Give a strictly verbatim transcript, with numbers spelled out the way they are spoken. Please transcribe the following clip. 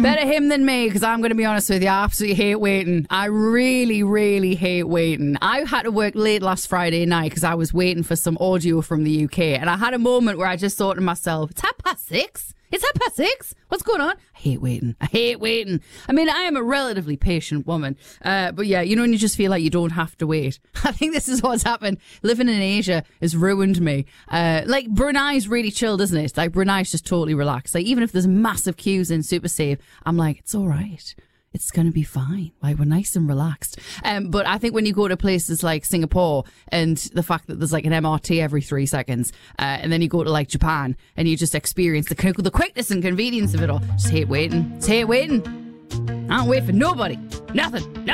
Better him than me, because I'm going to be honest with you, I absolutely hate waiting. I really, really hate waiting. I had to work late last Friday night because I was waiting for some audio from the U K, and I had a moment where I just thought to myself, it's half past six? It's half past six? What's going on? I hate waiting. I hate waiting. I mean, I am a relatively patient woman. Uh, but yeah, you know when you just feel like you don't have to wait. I think this is what's happened. Living in Asia has ruined me. Uh, like, Brunei's really chilled, isn't it? Like, Brunei's just totally relaxed. Like, even if there's massive queues in Super Save, I'm like, it's all right. It's going to be fine. Like, we're nice and relaxed. Um, but I think when you go to places like Singapore and the fact that there's like an M R T every three seconds, uh, and then you go to like Japan and you just experience the, the quickness and convenience of it all. Just hate waiting. Just hate waiting. I don't wait for nobody. Nothing. No.